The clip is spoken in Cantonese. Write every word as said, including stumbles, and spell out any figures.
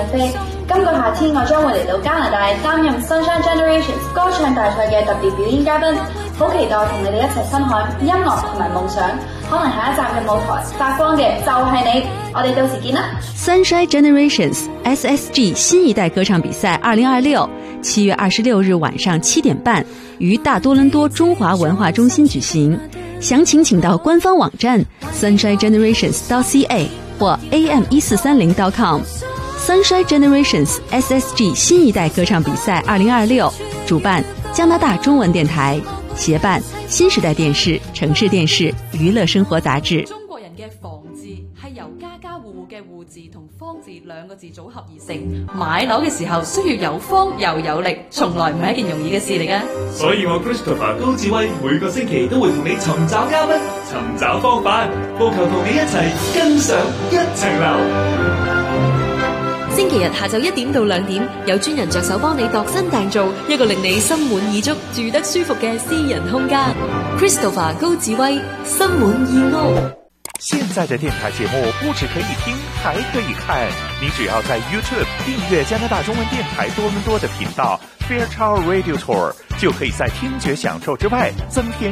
嘅飛。今個夏天我將會嚟到加拿大擔任 Sunshine Generations 歌唱大賽嘅特別表演嘉賓，好期待同你哋一齊分享音樂同埋夢想。可能下一站嘅舞台發光嘅就係你，我哋到時見啦 ！Sunshine Generations S S G 新一代歌唱比賽二零二六，七月二十六日晚上七點半於大多倫多中華文化中心舉行。詳情請到官方網站 sunshine generations dot c a 或 a m 一四三零 dot com。Sunshine Generations S S G 新一代歌唱比賽二零二六，主辦加拿大中文電台，協辦新時代電視、城市電視、娛樂生活雜誌。 中國人嘅房字係由家家戶戶嘅戶字同方字兩個字組合而成。買樓嘅時候需要有方又有力，從來唔係一件容易嘅事嚟㗎。 所以我 Christopher 高志威每個星期都會同你尋找嘉賓，尋找方法，務求同你一齊跟上一層樓。 星期日下晝一點到兩點，有專人着手幫你度身訂造一個令你心滿意足、住得舒服嘅私人空間。Christopher 高志威，心滿意屋。 現在的電台節目不只可以聽，還可以看。你只要在 YouTube 訂閱加拿大中文電台多倫多的頻道 Fairchild Radio Tour，就可以在聽覺享受之外增添